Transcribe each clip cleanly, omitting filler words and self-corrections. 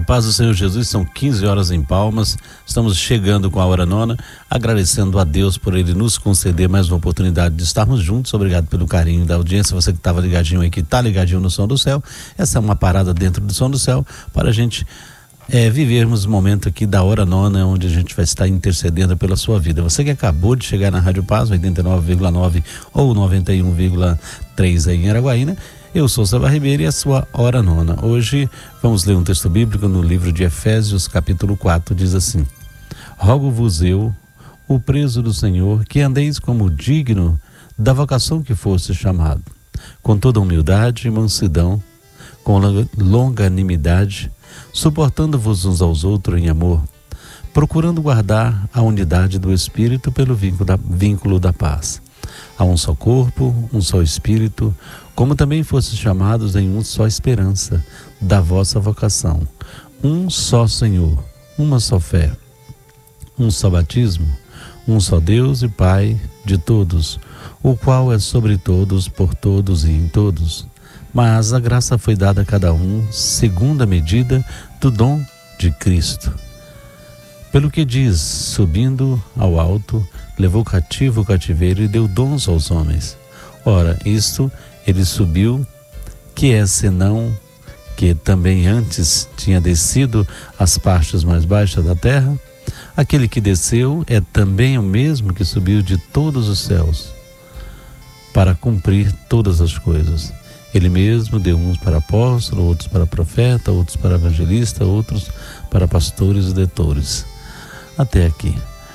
paz do Senhor Jesus, são 15 horas em Palmas, estamos chegando com a hora nona, agradecendo a Deus por Ele nos conceder mais uma oportunidade de estarmos juntos. Obrigado pelo carinho da audiência, você que estava ligadinho aí, que está ligadinho no Som do Céu. Essa é uma parada dentro do Som do Céu para a gente vivermos o momento aqui da hora nona, onde a gente vai estar intercedendo pela sua vida. Você que acabou de chegar na Rádio Paz, 89,9 ou 91,3 aí em Araguaína, eu sou Seba Ribeiro e a sua hora nona. Hoje vamos ler um texto bíblico no livro de Efésios, capítulo 4, diz assim: Rogo-vos eu, o preso do Senhor, que andeis como digno da vocação que fosse chamado, com toda humildade e mansidão, com longanimidade, suportando-vos uns aos outros em amor, procurando guardar a unidade do Espírito pelo vínculo da paz. Há um só corpo, um só Espírito, como também fostes chamados em uma só esperança da vossa vocação. Um só Senhor, uma só fé, um só batismo, um só Deus e Pai de todos, o qual é sobre todos, por todos e em todos. Mas a graça foi dada a cada um segundo a medida do dom de Cristo. Pelo que diz, subindo ao alto, levou cativo o cativeiro e deu dons aos homens. Ora, isto ele subiu, que é senão que também antes tinha descido às partes mais baixas da terra? Aquele que desceu é também o mesmo que subiu de todos os céus, para cumprir todas as coisas. Ele mesmo deu uns para apóstolo, outros para profeta, outros para evangelista, outros para pastores e doutores. Até aqui.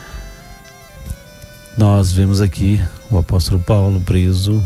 Nós vemos aqui o apóstolo Paulo preso,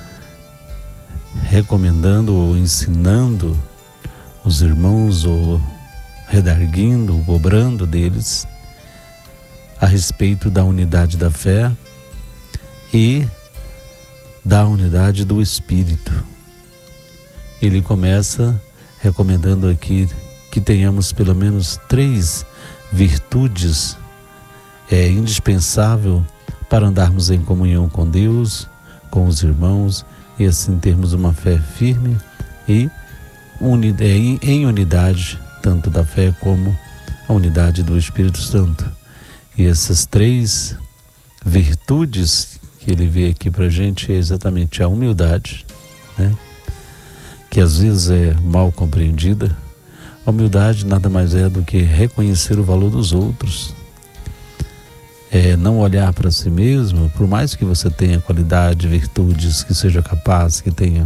recomendando ou ensinando os irmãos, ou redarguindo, cobrando deles a respeito da unidade da fé e da unidade do Espírito. Ele começa recomendando aqui que tenhamos pelo menos 3 virtudes indispensável para andarmos em comunhão com Deus, com os irmãos, e assim termos uma fé firme e em unidade, tanto da fé como a unidade do Espírito Santo. E essas 3 virtudes que ele vê aqui para a gente é exatamente a humildade, né? Que às vezes é mal compreendida. A humildade nada mais é do que reconhecer o valor dos outros. Não olhar para si mesmo, por mais que você tenha qualidade, virtudes, que seja capaz, que tenha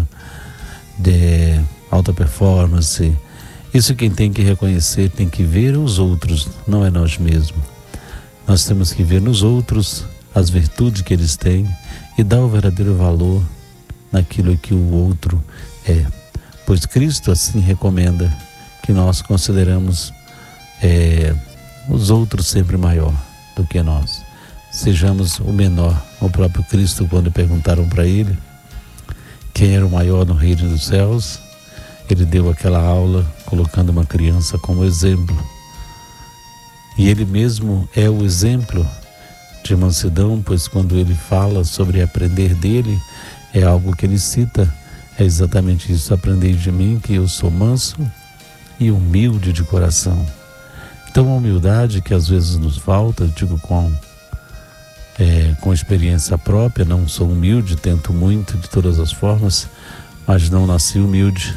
alta performance. Isso quem tem que reconhecer, tem que ver os outros, não é nós mesmos. Nós temos que ver nos outros as virtudes que eles têm e dar o verdadeiro valor naquilo que o outro é. Pois Cristo assim recomenda que nós consideramos os outros sempre maior do que nós. Sejamos o menor. O próprio Cristo, quando perguntaram para ele quem era o maior no reino dos céus, ele deu aquela aula colocando uma criança como exemplo. E ele mesmo é o exemplo de mansidão, pois quando ele fala sobre aprender dele, é algo que ele cita, é exatamente isso: aprendei de mim que eu sou manso e humilde de coração. Então a humildade que às vezes nos falta, digo com experiência própria, não sou humilde, tento muito de todas as formas, mas não nasci humilde.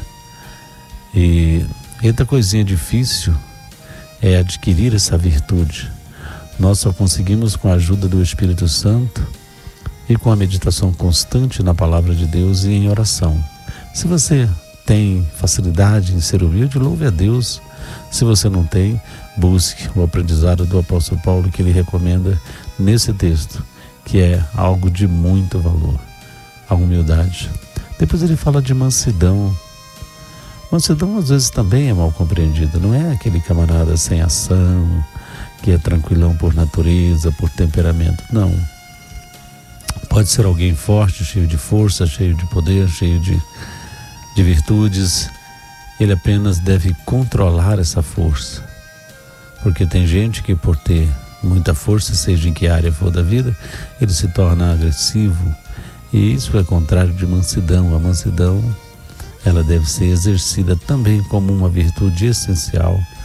E outra coisinha difícil é adquirir essa virtude. Nós só conseguimos com a ajuda do Espírito Santo e com a meditação constante na palavra de Deus e em oração. Se você tem facilidade em ser humilde, louve a Deus. Se você não tem, busque o aprendizado do apóstolo Paulo, que ele recomenda nesse texto, que é algo de muito valor, a humildade. Depois ele fala de mansidão. Mansidão às vezes também é mal compreendida. Não é aquele camarada sem ação, que é tranquilão por natureza, por temperamento. Não. Pode ser alguém forte, cheio de força, cheio de poder, cheio de virtudes. Ele apenas deve controlar essa força. Porque tem gente que, por ter muita força, seja em que área for da vida, ele se torna agressivo. E isso é contrário de mansidão. A mansidão, ela deve ser exercida também como uma virtude essencial